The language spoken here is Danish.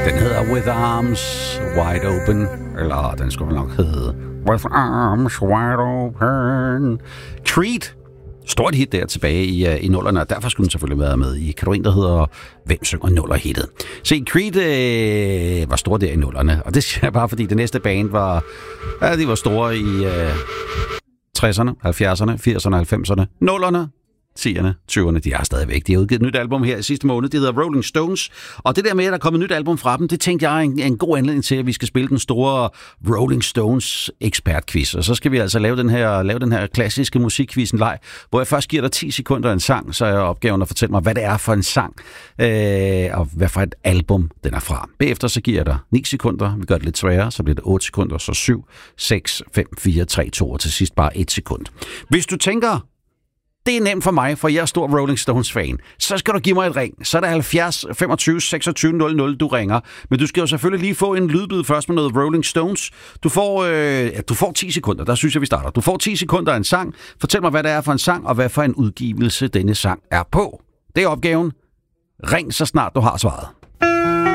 Den hedder With Arms Wide Open, eller den skulle nok hedde With Arms Wide Open. Creed. Stort hit der tilbage i nullerne, og derfor skulle den selvfølgelig være med i kategorien, der hedder Hvem synger nuller-hittet. Se, Creed var stor der i nullerne, og det siger jeg bare, fordi det næste band var, de var store i 60'erne, 70'erne, 80'erne, 90'erne, nullerne, 10'erne, 20'erne, de er stadigvæk. De har udgivet et nyt album her i sidste måned, det hedder Rolling Stones, og det der med, at der er kommet et nyt album fra dem, det tænkte jeg er en god anledning til, at vi skal spille den store Rolling Stones ekspertquiz, og så skal vi altså lave den her klassiske musikquizzen leg, hvor jeg først giver dig 10 sekunder en sang, så er opgaven at fortælle mig, hvad det er for en sang, og hvad for et album den er fra. Bagefter så giver jeg dig 9 sekunder, vi gør det lidt sværere, så bliver det 8 sekunder, så 7, 6, 5, 4, 3, 2, og til sidst bare 1 sekund. Hvis du tænker, det er nemt for mig, for jeg er stor Rolling Stones-fan. Så skal du give mig et ring. Så er det 70 25 26 00, du ringer. Men du skal jo selvfølgelig lige få en lydbid først med noget Rolling Stones. Du får 10 sekunder, der synes jeg, vi starter. Du får 10 sekunder af en sang. Fortæl mig, hvad det er for en sang, og hvad for en udgivelse denne sang er på. Det er opgaven. Ring så snart du har svaret.